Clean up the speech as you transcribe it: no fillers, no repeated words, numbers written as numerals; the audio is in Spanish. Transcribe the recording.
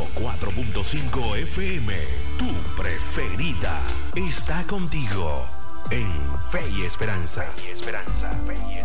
104.5 FM, tu preferida, está contigo en Fe y Esperanza.